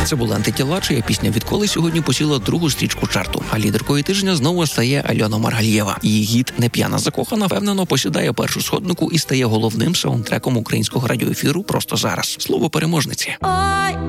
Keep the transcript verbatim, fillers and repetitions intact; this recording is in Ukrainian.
Це були «Антитіла», чия пісня «Відколи» сьогодні посіла другу стрічку чарту. А лідеркою тижня знову стає Альона Маргалієва. Її гіт «Не п'яна закохана» впевнено посідає першу сходнику і стає головним саундтреком українського радіоефіру просто зараз. Слово переможниці.